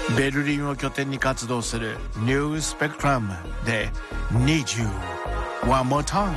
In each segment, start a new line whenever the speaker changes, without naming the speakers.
ベルリンを拠点に活動するニュースペクトラムで Need You One More Time。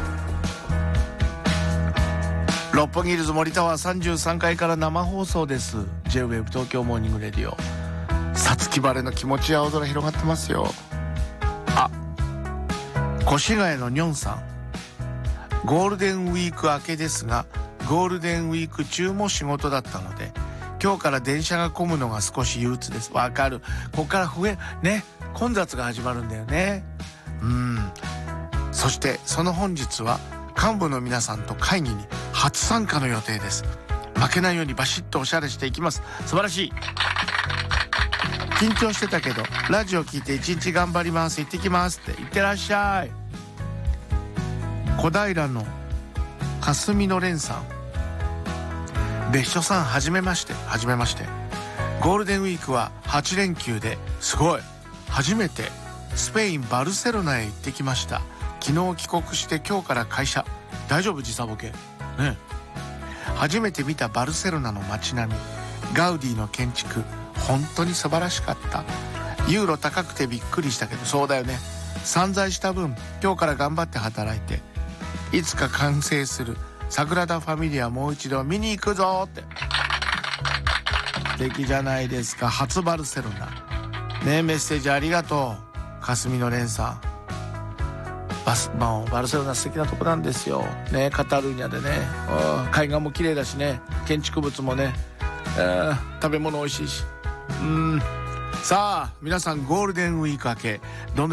六本木ヒルズ森タワー33階から生放送です。 J-WAVE 東京モーニングレディオ。さつき晴れの気持ちいい青空広がってますよ。あ、越谷のニョンさん、ゴールデンウィーク明けですがゴールデンウィーク中も仕事だったので今日から電車が混むのが少し憂鬱です。わかる。ここから混雑が始まるんだよね。そしてその本日は幹部の皆さんと会議に初参加の予定です。負けないようにバシッとおしゃれしていきます。素晴らしい。緊張してたけどラジオ聞いて一日頑張ります。行ってきますって。行ってらっしゃい。小平の霞の蓮さん、別所さん、はじめまして。ゴールデンウィークは8連休ですごい。初めてスペインバルセロナへ行ってきました。昨日帰国して今日から会社。大丈夫？時差ボケね。初めて見たバルセロナの街並み、ガウディの建築、本当に素晴らしかった。ユーロ高くてびっくりしたけど、そうだよね。散財した分今日から頑張って働いていつか完成するサグラダ・ファミリアもう一度見に行くぞって。素敵じゃないですか。初バルセロナね。メッセージありがとう霞の蓮さん。バルセロナ素敵なとこなんですよね。カタルーニャでね、海岸も綺麗だしね、建築物もね、食べ物美味しいし。さあ皆さん、ゴールデンウィーク明けどんな